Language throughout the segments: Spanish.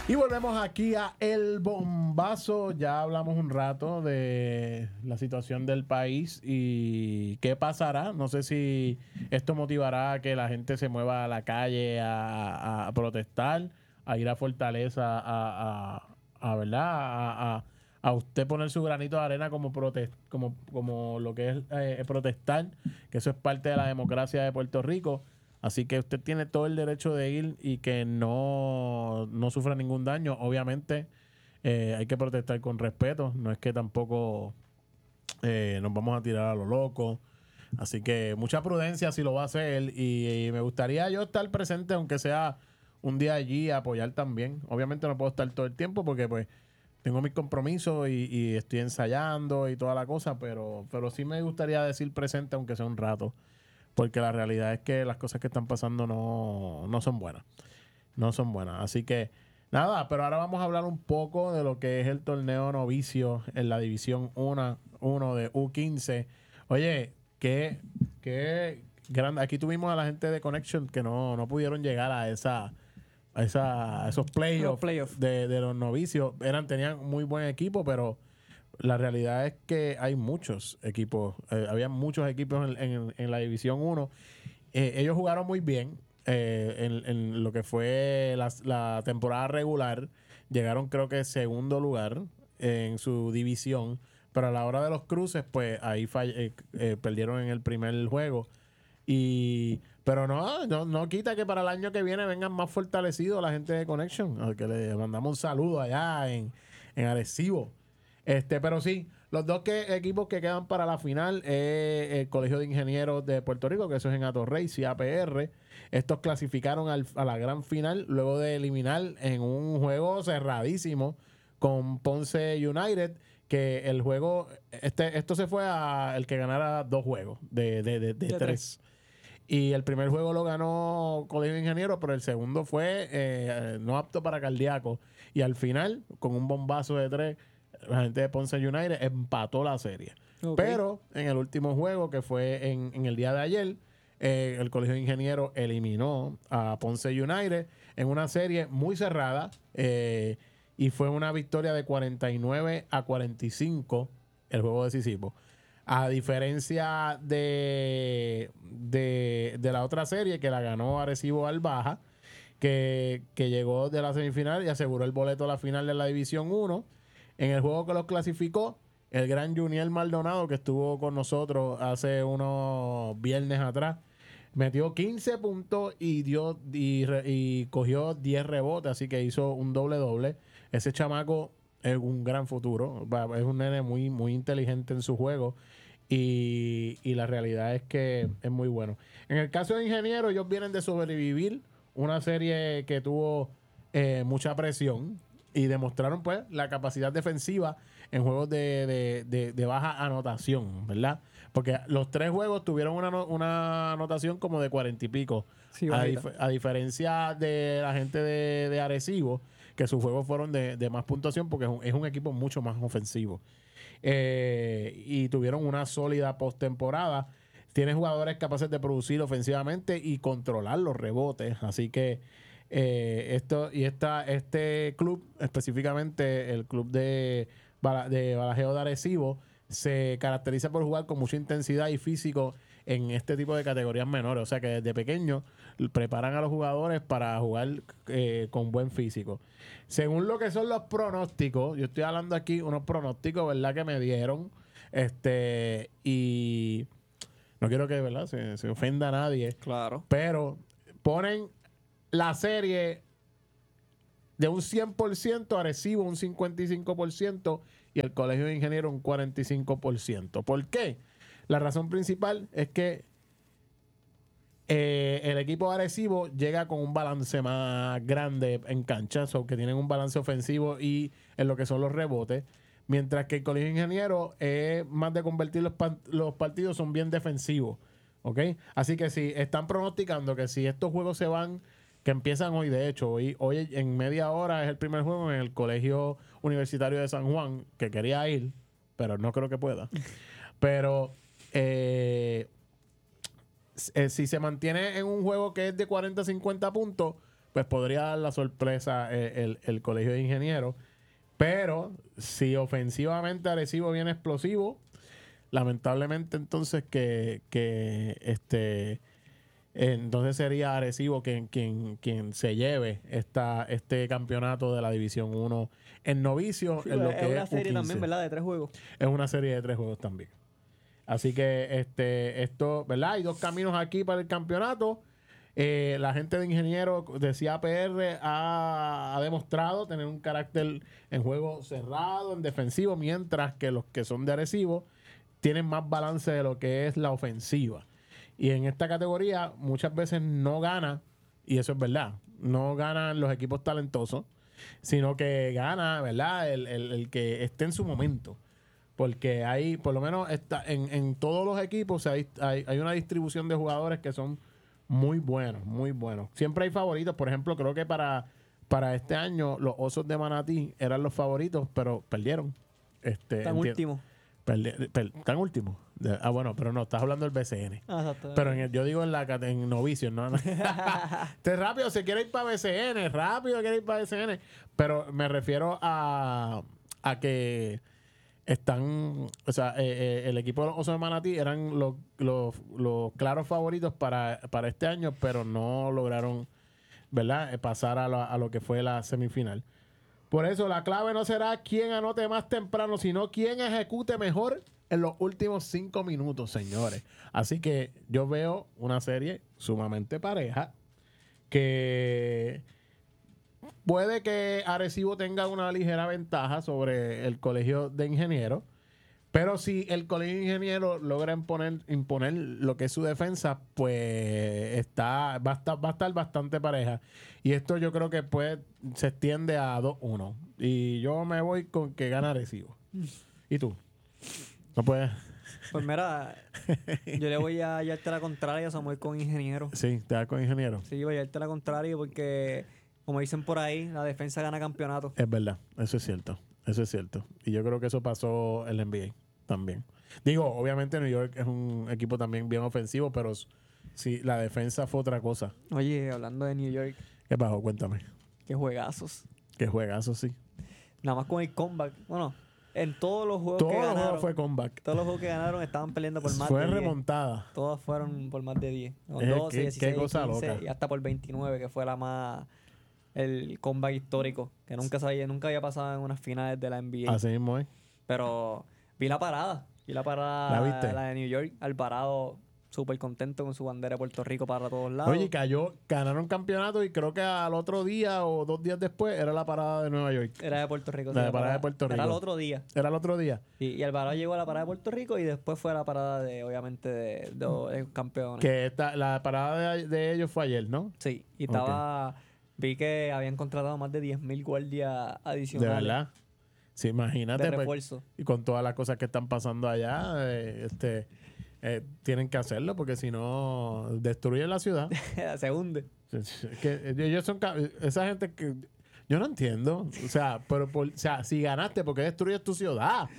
Y volvemos aquí a El Bombazo. Ya hablamos un rato de la situación del país y qué pasará. No sé si esto motivará a que la gente se mueva a la calle a protestar, a ir a Fortaleza ¿verdad? A usted poner su granito de arena como lo que es protestar, que eso es parte de la democracia de Puerto Rico. Así que usted tiene todo el derecho de ir y que no sufra ningún daño. Obviamente hay que protestar con respeto. No es que tampoco nos vamos a tirar a lo loco. Así que mucha prudencia si lo va a hacer. Y me gustaría yo estar presente, aunque sea un día allí, a apoyar también. Obviamente no puedo estar todo el tiempo porque pues tengo mis compromisos y estoy ensayando y toda la cosa. Pero sí me gustaría decir presente, aunque sea un rato. Porque la realidad es que las cosas que están pasando no son buenas. No son buenas. Así que, nada, pero ahora vamos a hablar un poco de lo que es el torneo novicio en la División 1 de U15. Oye, qué grande. Aquí tuvimos a la gente de Connection que no pudieron llegar a esos playoffs de los novicios. Tenían muy buen equipo, pero la realidad es que hay muchos equipos, había muchos equipos en la División 1. Ellos jugaron muy bien en lo que fue la temporada regular. Llegaron creo que segundo lugar en su división, pero a la hora de los cruces, pues ahí perdieron en el primer juego. Pero no quita que para el año que viene vengan más fortalecidos la gente de Connection, al que le mandamos un saludo allá en Arecibo. Pero sí, los dos equipos que quedan para la final es el Colegio de Ingenieros de Puerto Rico, que eso es en Atorrey, CAPR. Estos clasificaron a la gran final luego de eliminar en un juego cerradísimo con Ponce United, que el juego, esto se fue a el que ganara 2 juegos de 3. Y el primer juego lo ganó Colegio de Ingenieros, pero el segundo fue no apto para cardíaco. Y al final, con un bombazo de 3, la gente de Ponce United empató la serie. Okay. Pero en el último juego, que fue en el día de ayer, el Colegio de Ingenieros eliminó a Ponce United en una serie muy cerrada y fue una victoria de 49-45 el juego decisivo. A diferencia de la otra serie que la ganó Arecibo al Baja, que llegó de la semifinal y aseguró el boleto a la final de la División 1. En el juego que los clasificó, el gran Juniel Maldonado, que estuvo con nosotros hace unos viernes atrás, metió 15 puntos y cogió 10 rebotes, así que hizo un doble-doble. Ese chamaco es un gran futuro, es un nene muy, muy inteligente en su juego y la realidad es que es muy bueno. En el caso de Ingenieros, ellos vienen de sobrevivir una serie que tuvo mucha presión y demostraron pues la capacidad defensiva en juegos de baja anotación, ¿verdad? Porque los 3 juegos tuvieron una anotación como de 40 y pico. Sí, a diferencia de la gente de Arecibo, que sus juegos fueron de más puntuación porque es un equipo mucho más ofensivo. Y tuvieron una sólida postemporada. Tiene jugadores capaces de producir ofensivamente y controlar los rebotes. Así que este club, específicamente el club de Balajeo de Arecibo, se caracteriza por jugar con mucha intensidad y físico en este tipo de categorías menores. O sea que desde pequeño preparan a los jugadores para jugar con buen físico. Según lo que son los pronósticos, yo estoy hablando aquí unos pronósticos, ¿verdad? Que me dieron. Y no quiero que, ¿verdad? Se ofenda a nadie. Claro. Pero ponen la serie de un 100%, Arecibo un 55% y el Colegio de Ingenieros un 45%. ¿Por qué? La razón principal es que el equipo de Arecibo llega con un balance más grande en cancha, que tienen un balance ofensivo y en lo que son los rebotes, mientras que el Colegio de Ingenieros es más de convertir los partidos, son bien defensivos. ¿Ok? Así que si están pronosticando que si estos juegos se van, que empiezan hoy, de hecho, hoy en media hora es el primer juego en el Colegio Universitario de San Juan, que quería ir, pero no creo que pueda. Pero si se mantiene en un juego que es de 40-50 puntos, pues podría dar la sorpresa el Colegio de Ingenieros. Pero si ofensivamente Arecibo viene explosivo, lamentablemente entonces entonces sería Arecibo quien se lleve este campeonato de la División 1 en novicio. Sí, en lo es que una es serie U15. también, ¿verdad? De 3 juegos. Es una serie de 3 juegos también. Así que esto, ¿verdad? Hay 2 caminos aquí para el campeonato. La gente de Ingeniero decía APR ha demostrado tener un carácter en juego cerrado, en defensivo, mientras que los que son de Arecibo tienen más balance de lo que es la ofensiva. Y en esta categoría muchas veces no gana, y eso es verdad, no ganan los equipos talentosos, sino que gana, ¿verdad? El que esté en su momento. Porque hay, por lo menos en todos los equipos hay una distribución de jugadores que son muy buenos, muy buenos. Siempre hay favoritos. Por ejemplo, creo que para este año los Osos de Manatí eran los favoritos, pero perdieron. Tan último. Tan último. Bueno, pero no, estás hablando del BCN. Exacto. Pero yo digo en novicios, ¿no? Rápido se quiere ir para BCN, rápido quiere ir para BCN. Pero me refiero a que están, o sea, el equipo de los Osos de Manatí eran los claros favoritos para este año, pero no lograron, ¿verdad? Pasar a lo que fue la semifinal. Por eso la clave no será quién anote más temprano, sino quién ejecute mejor en los últimos 5 minutos, señores. Así que yo veo una serie sumamente pareja que puede que Arecibo tenga una ligera ventaja sobre el Colegio de Ingenieros, pero si el Colegio de Ingenieros logra imponer lo que es su defensa, pues va a estar bastante pareja. Y esto yo creo que se extiende a 2-1. Y yo me voy con que gana Arecibo. ¿Y tú? No puedes. Pues mira, yo le voy a llevarte la contraria, Samuel, con Ingeniero. Sí, te das con Ingeniero. Sí, voy a llevarte la contraria porque, como dicen por ahí, la defensa gana campeonato. Es verdad, eso es cierto. Eso es cierto. Y yo creo que eso pasó en la NBA también. Digo, obviamente New York es un equipo también bien ofensivo, pero sí, la defensa fue otra cosa. Oye, hablando de New York, ¿Qué pasó? Cuéntame. qué juegazos. ¿Qué juegazo, sí? Nada más con el comeback. Bueno, en todos los juegos Todos que los ganaron, juegos fue comeback. todos los juegos que ganaron estaban peleando por más Fue de 10. remontada. Todas fueron por más de 10. Con Es 12, qué 16, cosa 15 loca. y hasta por 29, que fue el comeback histórico, que nunca había pasado en unas finales de la NBA. Así mismo es. Pero vi la parada. ¿La viste? La de New York. Alvarado súper contento con su bandera de Puerto Rico para todos lados. Oye, ganaron campeonato y creo que al otro día o 2 días después era la parada de Nueva York. Era de Puerto Rico. La de parada de Puerto Rico. Era el otro día. Era el otro día. Y Alvarado llegó a la parada de Puerto Rico y después fue a la parada obviamente, de los campeones. Que la parada de ellos fue ayer, ¿no? Sí, y Ok. vi que habían contratado más de 10,000 guardias De adicionales. verdad. Sí, imagínate. De pues, refuerzo. y con todas las cosas que están pasando allá, tienen que hacerlo porque si no destruyen la ciudad. Se hunde. Que ellos son esa gente que yo no entiendo. O sea, o sea, si ganaste, ¿por qué destruyes tu ciudad?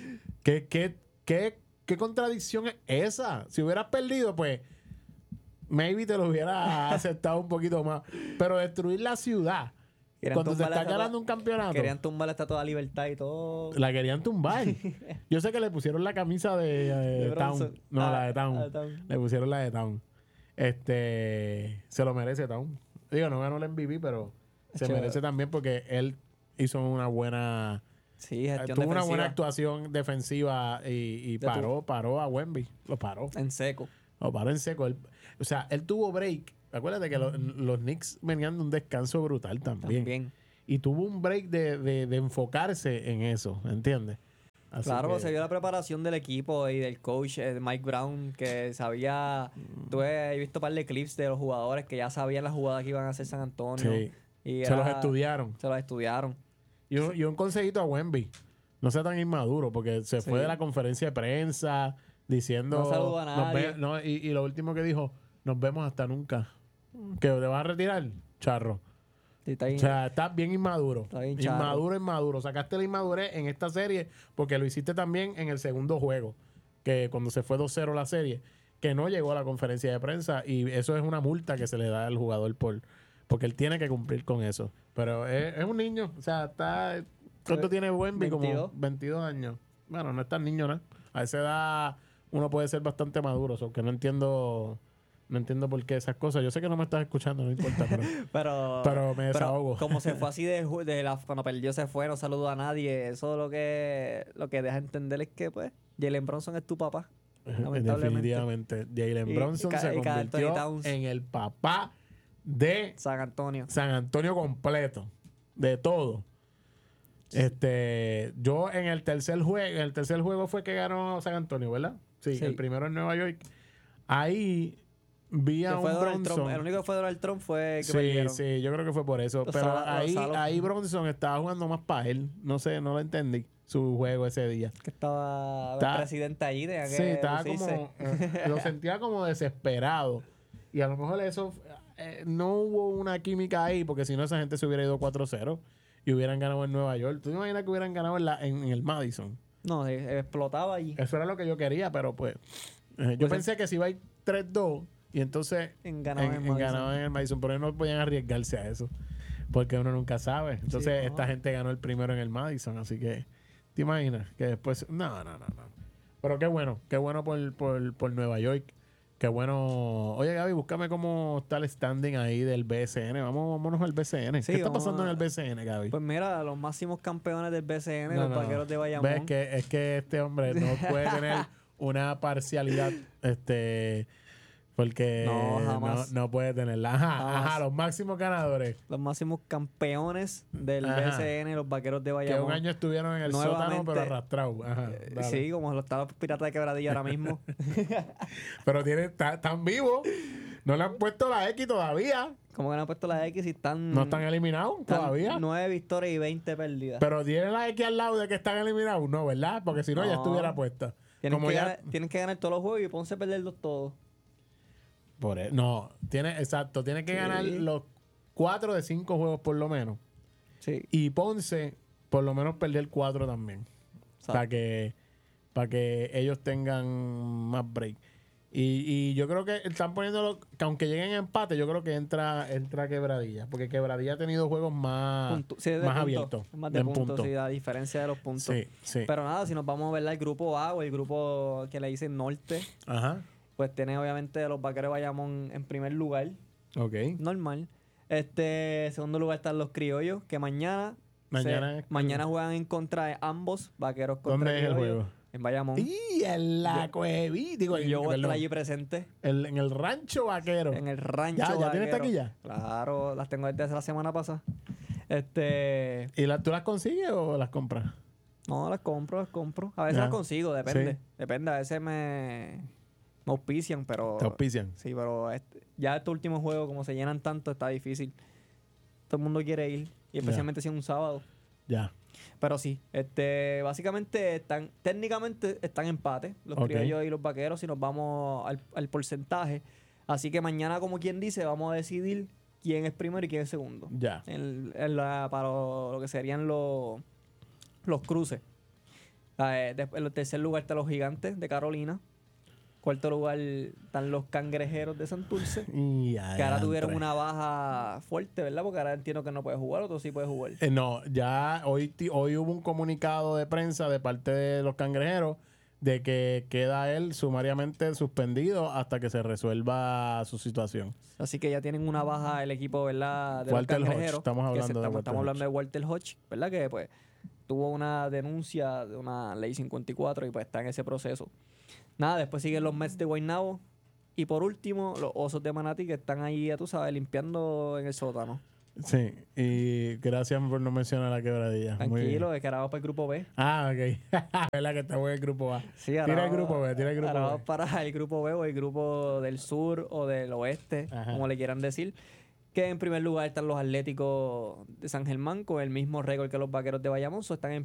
¿Qué contradicción es esa? Si hubieras perdido, pues maybe te lo hubiera aceptado un poquito más. Pero destruir la ciudad Querían cuando te tumbar la está ganando un campeonato. Querían tumbar la Estatua de la Libertad y todo. La querían tumbar. Yo sé que le pusieron la camisa de Town. Bronson. No, la de La Town. de Town. Le pusieron la de Town. Se lo merece Town. Digo, no ganó el MVP, pero se Chévere. merece también porque él hizo una buena... Sí, gestión tuvo una defensiva. buena actuación defensiva y paró a Wemby. Lo paró. En seco. Lo paró en seco. O sea, él tuvo break. Acuérdate que los Knicks venían de un descanso brutal también. Y tuvo un break de enfocarse en eso, ¿entiendes? Así Claro, que- se vio la preparación del equipo y del coach Mike Brown, que sabía. He visto un par de clips de los jugadores que ya sabían las jugadas que iban a hacer San Antonio. Sí. Y Se los estudiaron. Se los estudiaron. Y un consejito a Wemby. No sea tan inmaduro, porque se Sí. fue de la conferencia de prensa diciendo... No saludó a nadie. Y lo último que dijo, nos vemos hasta nunca. ¿Que te vas a retirar, charro? Sí, está ahí. O sea, estás bien inmaduro. Está bien charro. Inmaduro. Sacaste la inmadurez en esta serie porque lo hiciste también en el segundo juego, que cuando se fue 2-0 la serie, que no llegó a la conferencia de prensa y eso es una multa que se le da al jugador porque él tiene que cumplir con eso. Pero es un niño, o sea, ¿cuánto tiene Wemby? 22. Como 22 años. Bueno, no es tan niño, ¿no? A esa edad uno puede ser bastante maduro, aunque no entiendo por qué esas cosas. Yo sé que no me estás escuchando, no importa, pero me desahogo. Como se fue así cuando perdió se fue, no saludó a nadie. Eso lo que deja entender es que, pues, Jalen Brunson es tu papá. Definitivamente. Jalen Brunson se convirtió en el papá de San Antonio. San Antonio completo. De todo. Yo en el tercer juego fue que ganó San Antonio, ¿verdad? Sí. El primero en Nueva York. Ahí vi a un Brunson. El único que fue Donald Trump fue que perdieron. Sí, yo creo que fue por eso. Pero ahí Brunson estaba jugando más para él. No sé, no lo entendí. Su juego ese día. Que estaba el presidente allí. Sí, estaba como... lo sentía como desesperado. Y a lo mejor eso... no hubo una química ahí, porque si no esa gente se hubiera ido 4-0 y hubieran ganado en Nueva York. ¿Tú te imaginas que hubieran ganado en el Madison? No, explotaba allí. Eso era lo que yo quería, pero pues... yo pensé que si iba a ir 3-2 y entonces ganaban en el Madison, pero ellos no podían arriesgarse a eso, porque uno nunca sabe. Entonces esta gente ganó el primero en el Madison, así que... ¿Te imaginas? Que después... No. Pero qué bueno por Nueva York. Qué bueno. Oye, Gaby, búscame cómo está el standing ahí del BCN. Vámonos al BCN. Sí, ¿qué está pasando en el BCN, Gaby? Pues mira, los máximos campeones del BCN, los Vaqueros de Bayamón. Es que este hombre no puede tener una parcialidad, porque no puede tenerla. Ajá, los máximos ganadores. Los máximos campeones del BCN, los Vaqueros de Bayamón. Que un año estuvieron en el sótano, pero arrastrados. Sí, como los Piratas de Quebradilla ahora mismo. Pero están vivos. No le han puesto la X todavía. ¿Cómo que no han puesto la X y están... No están eliminados todavía. 9 victorias y 20 perdidas. Pero tienen la X al lado de que están eliminados. No, ¿verdad? Porque si no, ya estuviera puesta. Tienen que ganar todos los juegos y Ponce perderlos todos. Tiene que ganar los 4 de 5 juegos por lo menos. Sí. Y Ponce por lo menos perder 4 también. Para que ellos tengan más break. Y yo creo que están poniéndolo, que aunque lleguen a empate, yo creo que entra Quebradilla. Porque Quebradilla ha tenido juegos más abiertos. Más de puntos, sí, a diferencia de los puntos. Sí. Pero nada, si nos vamos a ver el grupo A o el grupo que le dicen Norte, pues tiene obviamente a los Vaqueros de Bayamón en primer lugar. Ok. Normal. Segundo lugar están los Criollos, que mañana juegan en contra de ambos Vaqueros contra ¿Dónde es el juego? En Bayamón. Y en la Cueví. Yo voy a estar allí presente. En el Rancho Vaquero. En el Rancho Vaquero. ¿Ya tienes taquilla? Claro, las tengo desde la semana pasada. ¿Y tú las consigues o las compras? No, las compro. A veces las consigo, depende. Sí. Depende, a veces me auspician, pero... ¿Te auspician? Sí, pero ya estos últimos juegos, como se llenan tanto, está difícil. Todo el mundo quiere ir, y especialmente si es un sábado. Ya. Pero sí, básicamente técnicamente están empate, los Criollos y los Vaqueros, si nos vamos al porcentaje. Así que mañana, como quien dice, vamos a decidir quién es primero y quién es segundo. Ya. Para lo que serían los cruces. En el tercer lugar están los Gigantes de Carolina. Cuarto lugar están los Cangrejeros de Santurce. Que ahora tuvieron una baja fuerte, ¿verdad? Porque ahora entiendo que no puede jugar, otro sí puede jugar. No, ya hoy hubo un comunicado de prensa de parte de los Cangrejeros de que queda él sumariamente suspendido hasta que se resuelva su situación. Así que ya tienen una baja el equipo, ¿verdad? De Walter los Cangrejeros. Hodge, estamos hablando de Walter Hodge, ¿verdad? Que pues tuvo una denuncia de una ley 54 y pues está en ese proceso. Nada, después siguen los Mets de Guaynabo. Y por último, los Osos de Manatí, que están ahí, ya tú sabes, limpiando en el sótano. Sí, y gracias por no mencionar la Quebradilla. Tranquilo, es que ahora vamos para el grupo B. Ok. ¿Verdad que estamos en el grupo A? Sí, tira el grupo B. Ahora vamos para el grupo B o el grupo del sur o del oeste, como le quieran decir. Que en primer lugar están los Atléticos de San Germán con el mismo récord que los Vaqueros de Bayamón. Están